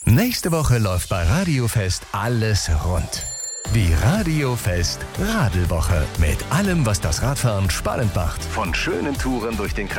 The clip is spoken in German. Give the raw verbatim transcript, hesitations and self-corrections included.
Nächste Woche läuft bei Radiofest alles rund. Die Radiofest Radelwoche mit allem, was das Radfahren spannend macht. Von schönen Touren durch den